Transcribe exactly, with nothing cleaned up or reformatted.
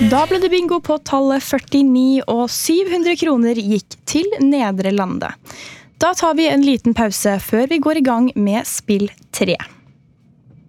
Da ble det bingo på tallet førtini, og syv hundre kroner gikk til Nedre Lande. Da tar vi en liten pause før vi går i gang med spill tre.